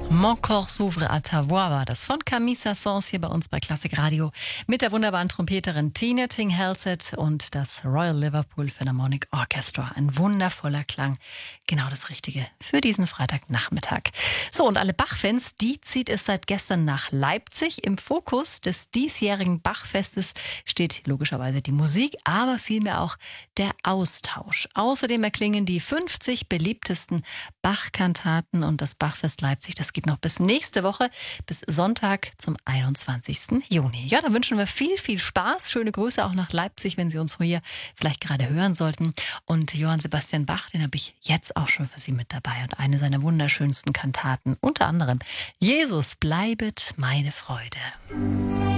Mon corps s'ouvre à ta voix war das von Camille Saint-Saëns hier bei uns bei Klassik Radio mit der wunderbaren Trompeterin Tina Ting-Halsett und das Royal Liverpool Philharmonic Orchestra. Ein wundervoller Klang. Genau das Richtige für diesen Freitagnachmittag. So, und alle Bach-Fans, die zieht es seit gestern nach Leipzig. Im Fokus des diesjährigen Bachfestes steht logischerweise die Musik, aber vielmehr auch der Austausch. Außerdem erklingen die 50 beliebtesten Bach-Kantaten und das Bachfest Leipzig, das geht noch bis nächste Woche, bis Sonntag zum 21. Juni. Ja, dann wünschen wir viel, viel Spaß. Schöne Grüße auch nach Leipzig, wenn Sie uns hier vielleicht gerade hören sollten. Und Johann Sebastian Bach, den habe ich jetzt auch schon für Sie mit dabei. Und eine seiner wunderschönsten Kantaten, unter anderem Jesus bleibet meine Freude.